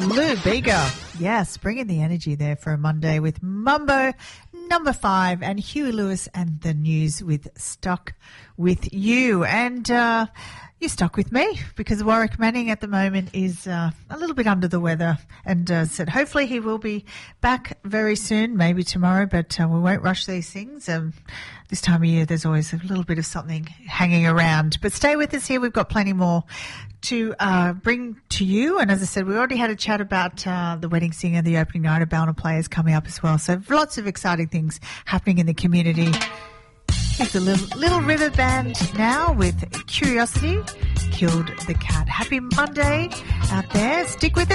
Lou Bega. Yes, bringing the energy there for a Monday with Mambo number 5 and Huey Lewis and the news with Stuck With You. And you're stuck with me because Warwick Manning at the moment is a little bit under the weather and said hopefully he will be back very soon, maybe tomorrow, but we won't rush these things. This time of year there's always a little bit of something hanging around. But stay with us here. We've got plenty more to bring to you. And as I said, we already had a chat about the wedding singer, the opening night of Ballina Players coming up as well. So lots of exciting things happening in the community. Here's the Little River Band now with Curiosity Killed the Cat. Happy Monday out there. Stick with it.